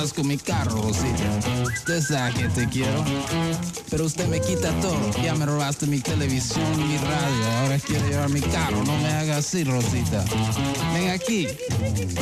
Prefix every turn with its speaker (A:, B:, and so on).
A: con mi carro, Rosita. Usted sabe que te quiero, pero usted me quita todo. Ya me robaste mi televisión y mi radio. Ahora quiere llevar mi carro. No me haga así, Rosita. Ven aquí.